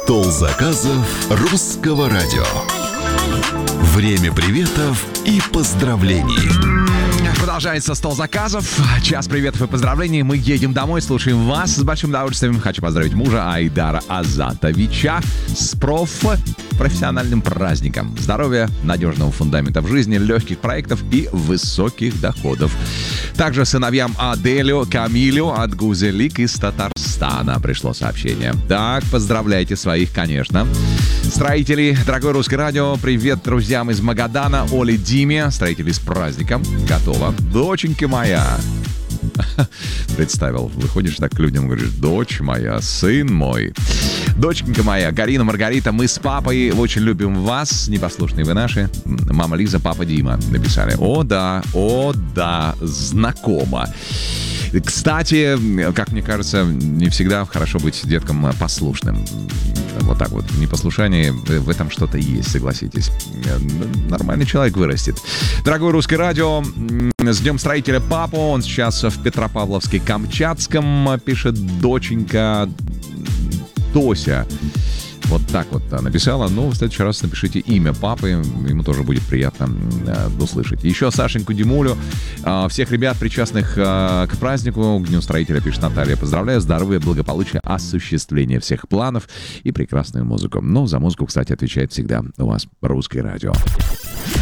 Стол заказов Русского радио. Время приветов и поздравлений. Продолжается стол заказов. Час приветов и поздравлений. Мы едем домой, слушаем вас с большим удовольствием. Хочу поздравить мужа Айдара Азатовича с профессиональным праздником. Здоровья, надежного фундамента в жизни, легких проектов и высоких доходов. Также сыновьям Аделю, Камилю от Гузелик из Татарстана пришло сообщение. Так, поздравляйте своих, конечно. Строители, дорогое Русское радио, привет друзьям из Магадана, Оле, Диме. Строители с праздником. Готово. Доченька моя. Представил, выходишь так к людям и говоришь: дочь моя, сын мой. Доченька моя, Карина, Маргарита, мы с папой очень любим вас, непослушные вы наши. Мама Лиза, папа Дима написали. О да, знакомо. Кстати, как мне кажется, не всегда хорошо быть деткам послушным. Вот так вот. В непослушании в этом что-то есть, согласитесь. Нормальный человек вырастет. Дорогое Русское радио, с Днем строителя папу. Он сейчас в Петропавловске-Камчатском, пишет доченька Тося. Вот так вот написала. Ну, в следующий раз напишите имя папы. Ему тоже будет приятно услышать. Еще Сашеньку Димулю. Всех ребят, причастных к празднику, к Дню строителя, пишет Наталья. Поздравляю. Здоровья, благополучия, осуществления всех планов и прекрасную музыку. Ну, за музыку, кстати, отвечает всегда у вас Русское радио.